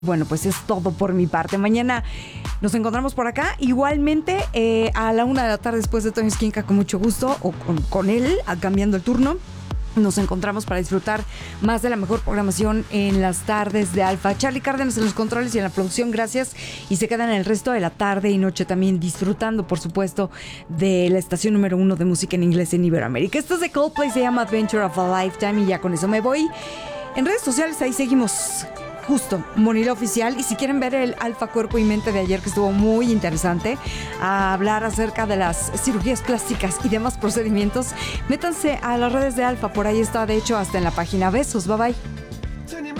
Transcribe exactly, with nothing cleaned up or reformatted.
Bueno, pues es todo por mi parte. Mañana nos encontramos por acá. Igualmente, eh, a la una de la tarde después de Toño Esquinca, con mucho gusto, o con, con él, a, cambiando el turno. Nos encontramos para disfrutar más de la mejor programación en las tardes de Alfa. Charlie Cárdenas en los controles y en la producción, gracias. Y se quedan el resto de la tarde y noche también disfrutando, por supuesto, de la estación número uno de música en inglés en Iberoamérica. Esto es de Coldplay, se llama Adventure of a Lifetime y ya con eso me voy. En redes sociales ahí seguimos, justo, Monila Oficial. Y si quieren ver el Alfa Cuerpo y Mente de ayer, que estuvo muy interesante, a hablar acerca de las cirugías plásticas y demás procedimientos, métanse a las redes de Alfa, por ahí está, de hecho, hasta en la página. Besos, bye bye.